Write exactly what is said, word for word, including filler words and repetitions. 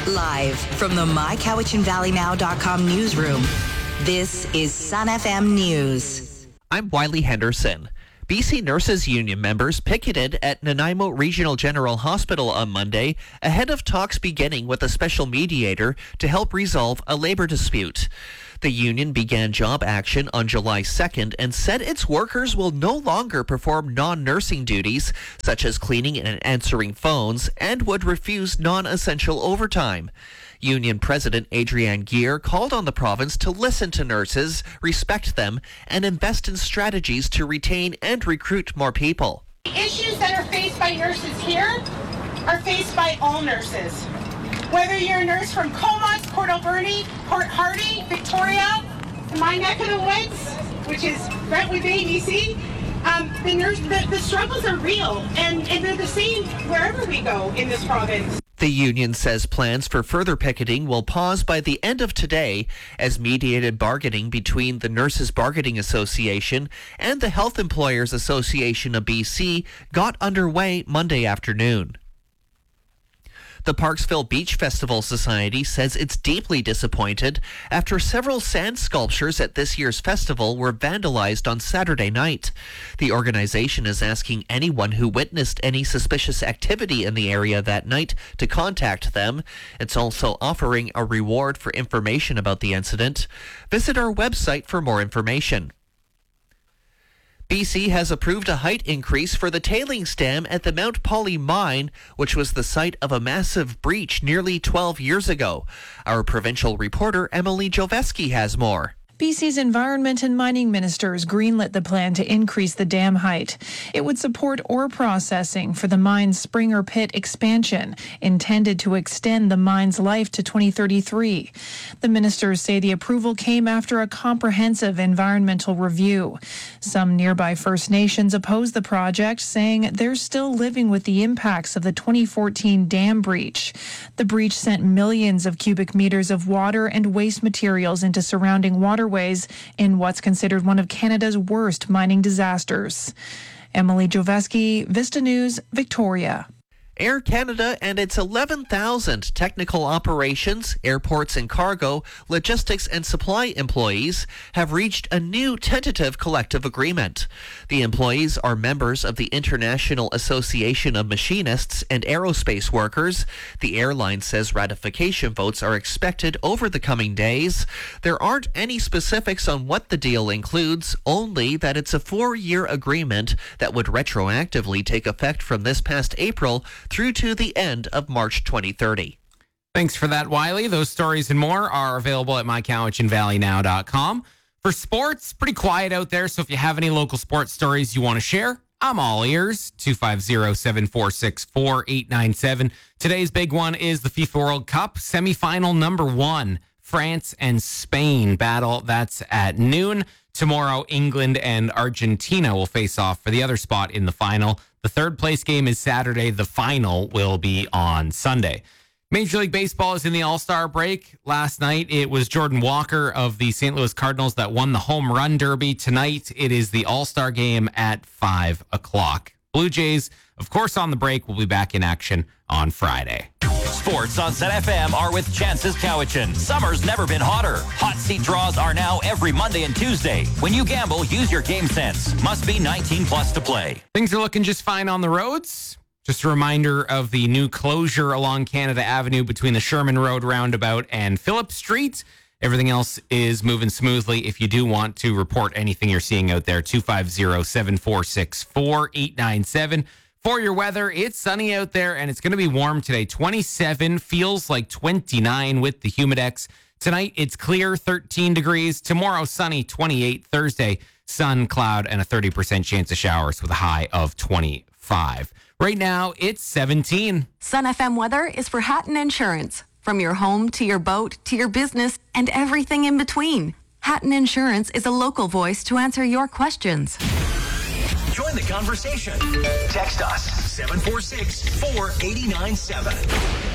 Live from the my cowichan valley now dot com newsroom, this is Sun F M News. I'm Wiley Henderson. B C Nurses Union members picketed at Nanaimo Regional General Hospital on Monday ahead of talks beginning with a special mediator to help resolve a labor dispute. The union began job action on July second and said its workers will no longer perform non-nursing duties, such as cleaning and answering phones, and would refuse non-essential overtime. Union President Adrienne Gear called on the province to listen to nurses, respect them, and invest in strategies to retain and recruit more people. The issues that are faced by nurses here are faced by all nurses. Whether you're a nurse from Comox, Port Alberni, Port Hardy, Victoria, my neck of the woods, which is Brentwood Bay, B C, um, the, nurse, the, the struggles are real, and, and they're the same wherever we go in this province. The union says plans for further picketing will pause by the end of today as mediated bargaining between the Nurses Bargaining Association and the Health Employers Association of B C got underway Monday afternoon. The Parksville Beach Festival Society says it's deeply disappointed after several sand sculptures at this year's festival were vandalized on Saturday night. The organization is asking anyone who witnessed any suspicious activity in the area that night to contact them. It's also offering a reward for information about the incident. Visit our website for more information. B C has approved a height increase for the tailings dam at the Mount Polley mine, which was the site of a massive breach nearly twelve years ago. Our provincial reporter Emily Joveski has more. B C's Environment and Mining Ministers greenlit the plan to increase the dam height. It would support ore processing for the mine's Springer Pit expansion, intended to extend the mine's life to twenty thirty-three. The ministers say the approval came after a comprehensive environmental review. Some nearby First Nations oppose the project, saying they're still living with the impacts of the twenty fourteen dam breach. The breach sent millions of cubic meters of water and waste materials into surrounding water ways in what's considered one of Canada's worst mining disasters. Emily Joveski, Vista News, Victoria. Air Canada and its eleven thousand technical operations, airports and cargo, logistics and supply employees have reached a new tentative collective agreement. The employees are members of the International Association of Machinists and Aerospace Workers. The airline says ratification votes are expected over the coming days. There aren't any specifics on what the deal includes, only that it's a four-year agreement that would retroactively take effect from this past April through to the end of March twenty thirty. Thanks for that, Wiley. Those stories and more are available at my cowichan valley now dot com. For sports, pretty quiet out there, so if you have any local sports stories you want to share, I'm all ears. two five zero, seven four six, four eight nine seven. Today's big one is the FIFA World Cup semifinal number one. France and Spain battle. That's at noon. Tomorrow, England and Argentina will face off for the other spot in the final. The third place game is Saturday. The final will be on Sunday. Major League Baseball is in the All-Star break. Last night, it was Jordan Walker of the Saint Louis Cardinals that won the Home Run Derby. Tonight, it is the All-Star game at five o'clock. Blue Jays, of course, on the break, will be back in action on Friday. Sports on Sun F M are with Chances Cowichan. Summer's never been hotter. Hot seat draws are now every Monday and Tuesday. When you gamble, use your game sense. Must be nineteen plus to play. Things are looking just fine on the roads. Just a reminder of the new closure along Canada Avenue between the Sherman Road roundabout and Phillip Street. Everything else is moving smoothly. If you do want to report anything you're seeing out there, two five zero, seven four six, four eight nine seven. For your weather, it's sunny out there, and it's going to be warm today. twenty-seven, feels like twenty-nine with the Humidex. Tonight, it's clear, thirteen degrees. Tomorrow, sunny, twenty-eight. Thursday, sun, cloud, and a thirty percent chance of showers with a high of twenty-five. Right now, it's seventeen. Sun F M weather is for Hatton Insurance. From your home to your boat to your business and everything in between. Hatton Insurance is a local voice to answer your questions. Join the conversation. Text us seven four six, four eight nine seven.